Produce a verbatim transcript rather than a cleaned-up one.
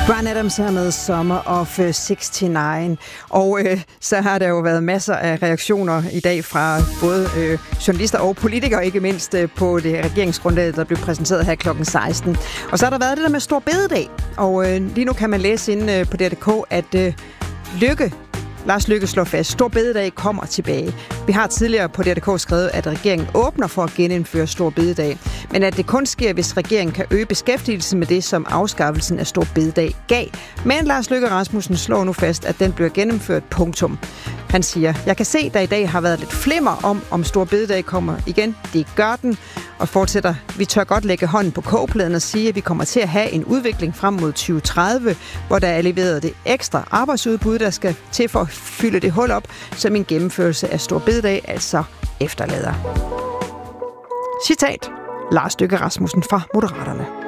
Bryan Adams her med Summer of seksogtres. Og øh, så har der jo været masser af reaktioner i dag fra både øh, journalister og politikere, ikke mindst øh, på det regeringsgrundlag, der blev præsenteret her klokken seksten. Og så har der været det der med Stor Bededag. Og øh, lige nu kan man læse inde øh, på D R K, at øh, Løkke Lars Løkke slår fast, Stor Bededag kommer tilbage. Vi har tidligere på D R K skrevet, at regeringen åbner for at genindføre Stor Bededag, men at det kun sker, hvis regeringen kan øge beskæftigelsen med det, som afskaffelsen af Stor Bededag gav. Men Lars Løkke Rasmussen slår nu fast, at den bliver genindført punktum. Han siger, jeg kan se, der i dag har været lidt flimmer om, om Stor Bededag kommer igen. Det gør den. Og fortsætter, vi tør godt lægge hånden på kogepladen og sige, at vi kommer til at have en udvikling frem mod tyve tredive, hvor der er leveret det ekstra arbejdsudbud, der skal til for at fylde det hul op, som en gennemførelse af Stor Bededag altså efterlader. Citat Lars Løkke Rasmussen fra Moderaterne.